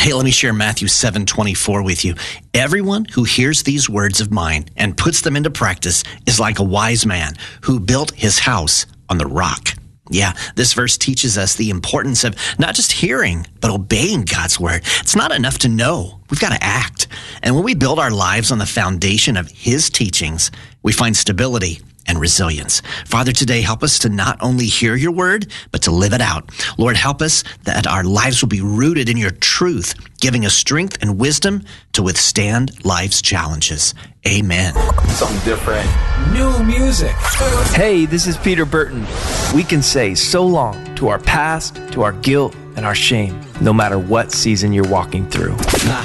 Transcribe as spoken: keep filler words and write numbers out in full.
Hey, let me share Matthew seven twenty-four with you. Everyone who hears these words of mine and puts them into practice is like a wise man who built his house on the rock. Yeah, this verse teaches us the importance of not just hearing, but obeying God's word. It's not enough to know. We've got to act. And when we build our lives on the foundation of his teachings, we find stability and resilience. Father, today, help us to not only hear your word, but to live it out. Lord, help us that our lives will be rooted in your truth, giving us strength and wisdom to withstand life's challenges. Amen. Something different. New music. Hey, this is Peter Burton. We can say so long to our past, to our guilt, and our shame, no matter what season you're walking through.